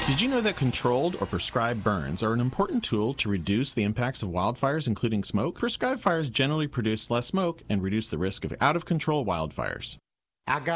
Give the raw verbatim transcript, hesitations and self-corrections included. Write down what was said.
Did you know that controlled or prescribed burns are an important tool to reduce the impacts of wildfires, including smoke? Prescribed fires generally produce less smoke and reduce the risk of out-of-control wildfires. I got